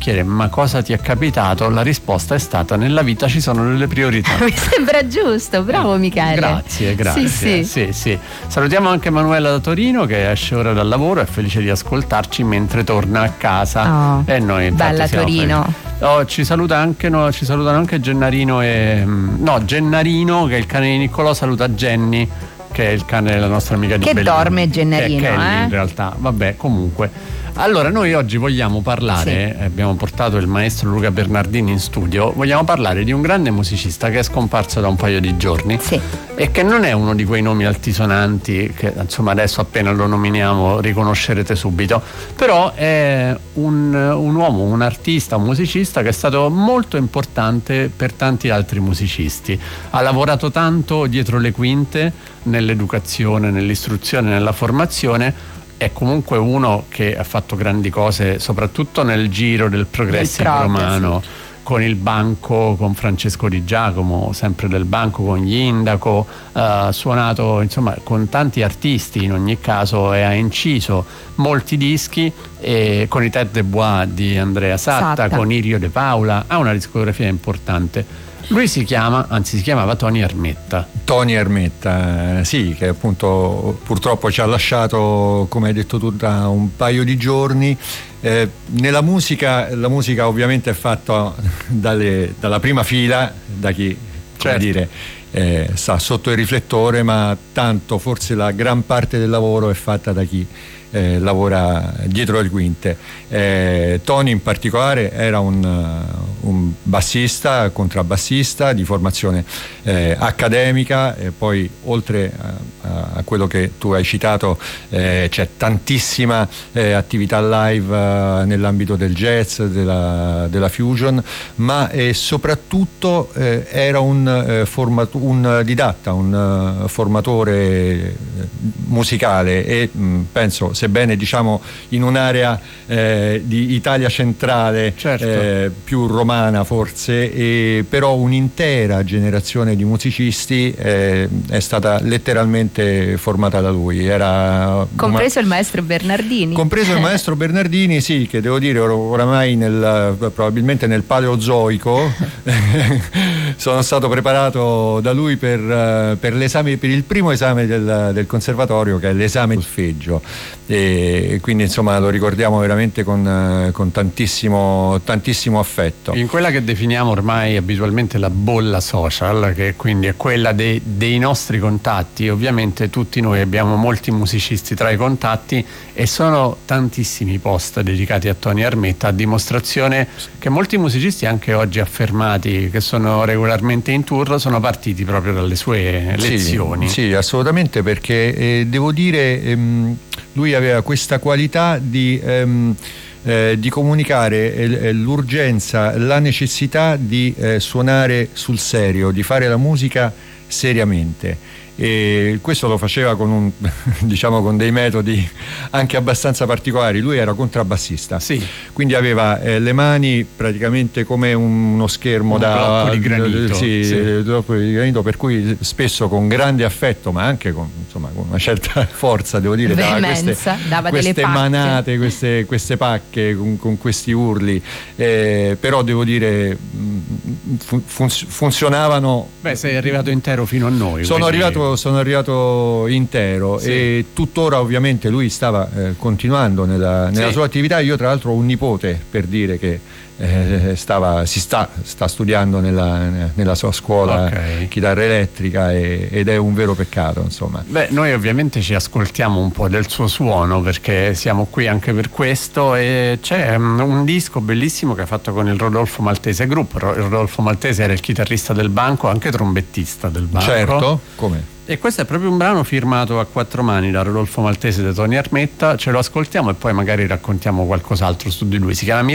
chiede ma cosa ti è capitato, la risposta è stata: nella vita ci sono delle priorità. Mi sembra giusto, bravo Michele. Grazie. Sì. Salutiamo anche Manuela da Torino, che esce ora dal lavoro, è felice di ascoltarci mentre torna a casa. E noi bella Torino. Ci salutano anche Gennarino Gennarino, che è il cane di Niccolò, saluta Jenny, che è il cane della nostra amica di Bellini. Che dorme Gennarino, che è Kelly, in realtà. Vabbè, comunque. Allora, noi oggi vogliamo parlare, abbiamo portato il maestro Luca Bernardini in studio, vogliamo parlare di un grande musicista che è scomparso da un paio di giorni e che non è uno di quei nomi altisonanti che, insomma, adesso appena lo nominiamo riconoscerete subito, però è un uomo, un artista, un musicista che è stato molto importante per tanti altri musicisti. Ha lavorato tanto dietro le quinte, nell'educazione, nell'istruzione, nella formazione. È comunque uno che ha fatto grandi cose, soprattutto nel giro del progressive romano, con il Banco, con Francesco Di Giacomo, sempre del Banco, con gli Indaco, ha suonato insomma con tanti artisti in ogni caso, e ha inciso molti dischi, e con i Tête de Bois di Andrea Satta, con Irio De Paula, ha una discografia importante. Lui si chiamava Tony Armetta. Tony Armetta, sì, che appunto purtroppo ci ha lasciato, come hai detto tu, da un paio di giorni. La musica ovviamente è fatta dalla prima fila, da chi, come dire, sta sotto il riflettore, ma tanto forse la gran parte del lavoro è fatta da chi lavora dietro le quinte. Tony in particolare era un bassista, contrabbassista di formazione accademica, e poi oltre a quello che tu hai citato c'è tantissima attività live nell'ambito del jazz, della fusion, ma soprattutto era un didatta, un formatore musicale, e penso, sebbene diciamo in un'area di Italia centrale, più romana forse, però un'intera generazione di musicisti è stata letteralmente formata da lui. Compreso il maestro Bernardini. Compreso il maestro Bernardini, sì, che devo dire oramai probabilmente nel Paleozoico sono stato preparato da lui per l'esame, per il primo esame del conservatorio, che è l'esame solfeggio, e quindi insomma lo ricordiamo veramente con tantissimo affetto. In quella che definiamo ormai abitualmente la bolla social, che quindi è quella dei nostri contatti, ovviamente tutti noi abbiamo molti musicisti tra i contatti, e sono tantissimi post dedicati a Tony Armetta, a dimostrazione che molti musicisti anche oggi affermati, che sono regolarmente in tour, sono partiti proprio dalle sue lezioni. Sì, assolutamente, perché devo dire lui aveva questa qualità di comunicare l'urgenza, la necessità di suonare sul serio, di fare la musica seriamente, e questo lo faceva con con dei metodi anche abbastanza particolari. Lui era contrabbassista, quindi aveva le mani praticamente come uno schermo blocco di granito, per cui spesso con grande affetto, ma anche con una certa forza, devo dire, dava queste manate, queste pacche con questi urli, però devo dire funzionavano. Sei arrivato intero fino a noi. Sono arrivato intero, e tuttora ovviamente lui stava continuando nella sua attività. Io tra l'altro ho un nipote, per dire, che sta studiando nella sua scuola chitarra elettrica, ed è un vero peccato, insomma. Noi ovviamente ci ascoltiamo un po' del suo suono, perché siamo qui anche per questo, e c'è un disco bellissimo che ha fatto con il Rodolfo Maltese Group. Il Rodolfo Maltese era il chitarrista del Banco, anche trombettista del Banco. Certo, come? E questo è proprio un brano firmato a quattro mani da Rodolfo Maltese e da Tony Armetta. Ce lo ascoltiamo e poi magari raccontiamo qualcos'altro su di lui. Si chiama